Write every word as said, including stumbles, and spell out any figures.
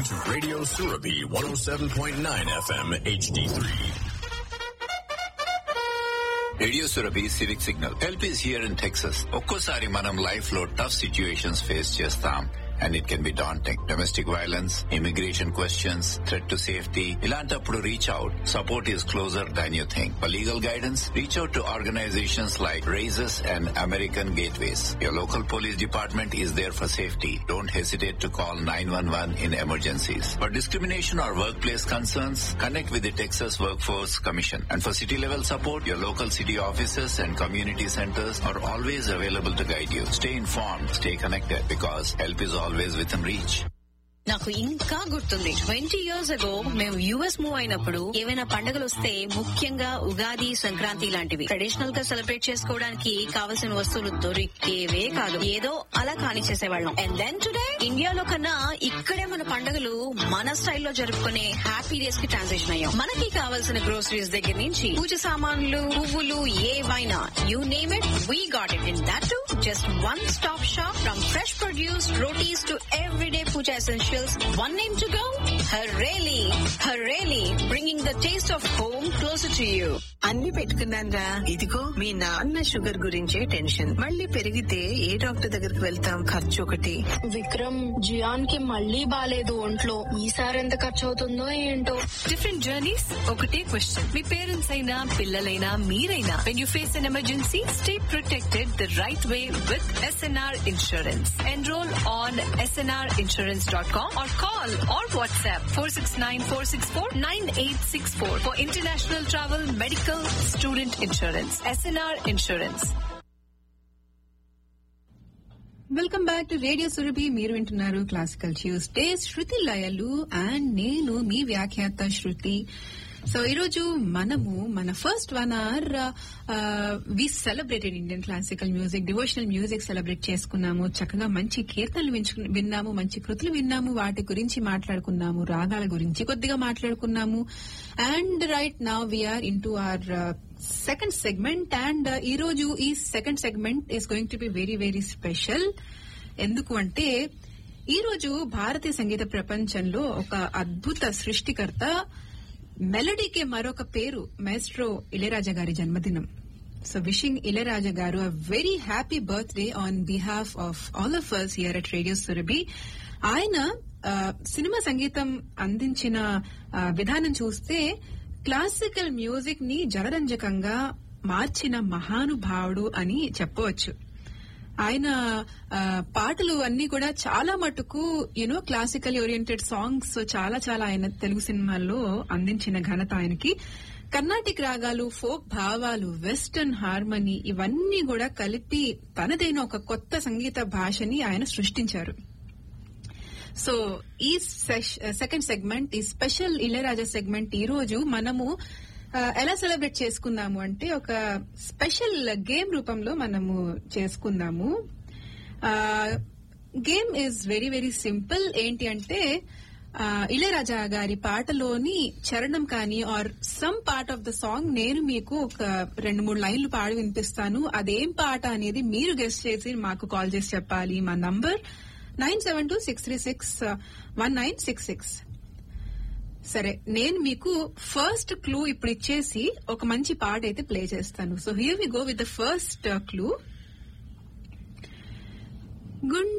listening to Radio Surabhi one oh seven point nine F M H D three. Radio Surabhi civic signal help is here in Texas. ఒక్కోసారి మనం life లో tough situations face చేస్తాం and it can be daunting. Domestic violence, immigration questions, threat to safety. ఇలాంటప్పుడు reach out. Support is closure than you think. For legal guidance reach out to organisations like rises and American gateways. Your local police department is there for safety. Don't hesitate to call nine one one in emergencies. For discrimination or workplace concerns, connect with the Texas Workforce Commission. And for city level support, your local city offices and community centers are always available to guide you. Stay informed, stay connected, because help is always within reach. నాకు ఇంకా గుర్తుంది, twenty years ago మేము US move అయినప్పుడు ఏవైనా పండుగలు వస్తే, ముఖ్యంగా ఉగాది, సంక్రాంతి లాంటివి ట్రెడిషనల్ గా సెలబ్రేట్ చేసుకోవడానికి కావలసిన వస్తువులు దొరికేవే కాదు. ఏదో అలా కాని చేసేవాళ్ళం. అండ్ దెన్ టుడే ఇండియాలో కన్నా ఇక్కడే మన పండుగలు మన స్టైల్లో జరుపుకునే హ్యాపీ డేస్ కి ట్రాన్సిషన్ అయ్యాం. మనకి కావాల్సిన గ్రోసరీస్ దగ్గర నుంచి పూజ సామాన్లు, పువ్వులు, ఏవైనా you name it, we got it. In that to just one stop shop. From fresh produce, rotis to everyday puja essentials. One name to go? Hareli. Hareli, bringing the taste of home closer to you. అన్ని పెట్టుకున్నాన్రా, ఇదిగో మీ నాన్న sugar గురించే tension. మళ్ళీ పెరిగితే ఏ doctor దగ్గరికి వెళ్తాం? ఖర్చు ఒకటి. విక్రమ్, జియాన్ కి మళ్ళీ బాలేదు ఒంట్లో. ఈసారి ఎంత ఖర్చు అవుతుందో ఏంటో. డిఫరెంట్ జర్నీస్, ఒకటే క్వశ్చన్. మీ పేరెంట్స్ అయినా, పిల్లలైనా, మీరైనా, when you face an emergency, stay protected the right way with SNR insurance. Enrol on S N R insurance dot com or call or WhatsApp four six nine four six four nine eight six four for international travel, medical, student insurance. S N R Insurance. Welcome back to radio Surabhi. మీరు వింటున్నారు classical Tuesdays. Shruti Layalu and నేను మీ వ్యాఖ్యాత శృతి. So ఈరోజు మనము మన first one hour we celebrated Indian classical music, devotional music celebrate చేసుకున్నాము. చక్కగా మంచి కీర్తనలు విన్నాము, మంచి కృతులు విన్నాము, వాటి గురించి మాట్లాడుకున్నాము, రాగాల గురించి కొద్దిగా మాట్లాడుకున్నాము. And right now we are in to our second segment. And ఈ రోజు ఈ second segment is going to be very very special. ఎందుకు అంటే ఈ రోజు భారతీయ సంగీత ప్రపంచంలో ఒక అద్భుత సృష్టికర్త, మెలడీకి మరొక పేరు మాస్ట్రో ఇళయరాజా గారి జన్మదినం. సో విషింగ్ ఇళయరాజా గారు a very happy birth day on behalf of all of us here at radio Surabhi. ఆయన సినిమా సంగీతం అందించిన విధానం చూస్తే క్లాసికల్ మ్యూజిక్ ని జనరంజకంగా మార్చిన మహానుభావుడు అని చెప్పవచ్చు. ఆయన పాటలు అన్ని కూడా చాలా మటుకు యూనో క్లాసికల్ ఓరియంటెడ్ సాంగ్స్ చాలా చాలా ఆయన తెలుగు సినిమాల్లో అందించిన ఘనత ఆయనకి. కర్ణాటిక్ రాగాలు, ఫోక్ భావాలు, వెస్టర్న్ హార్మనీ ఇవన్నీ కూడా కలిపి తనదైన ఒక కొత్త సంగీత భాషని ఆయన సృష్టించారు. సో ఈ సెకండ్ సెగ్మెంట్, ఈ స్పెషల్ ఇళయరాజా సెగ్మెంట్ ఈ రోజు మనము ఎలా సెలబ్రేట్ చేసుకున్నాము అంటే ఒక స్పెషల్ గేమ్ రూపంలో మనము చేసుకున్నాము. Game is very very simple. ఏంటి అంటే ఇళయరాజా గారి పాటలోని చరణం కానీ are some part of the song నేను మీకు ఒక రెండు మూడు లైన్లు పాడి వినిపిస్తాను. అదేం పాట అనేది మీరు గెస్ట్ చేసి మాకు కాల్ చేసి చెప్పాలి. మా number nine seven two six three six one nine six six. సరే, నేను మీకు ఫస్ట్ క్లూ ఇప్పుడు ఇచ్చేసి ఒక మంచి పాట అయితే ప్లే చేస్తాను. So here we go with the first clue. గుండె